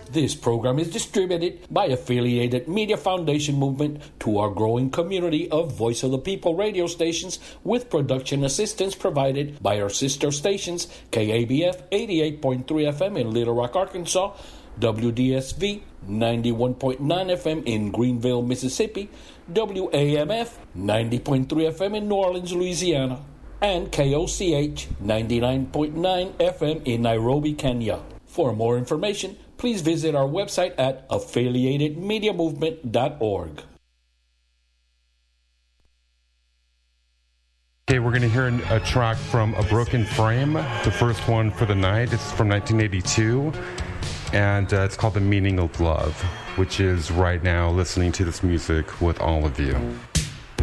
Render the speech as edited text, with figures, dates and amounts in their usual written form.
This program is distributed by Affiliated Media Foundation Movement to our growing community of Voice of the People radio stations, with production assistance provided by our sister stations, KABF 88.3 FM in Little Rock, Arkansas, WDSV 91.9 FM in Greenville, Mississippi, WAMF 90.3 FM in New Orleans, Louisiana, and KOCH 99.9 FM in Nairobi, Kenya. For more information, please visit our website at affiliatedmediamovement.org. Okay, we're going to hear a track from A Broken Frame, the first one for the night. It's from 1982, and it's called The Meaning of Love, which is right now listening to this music with all of you.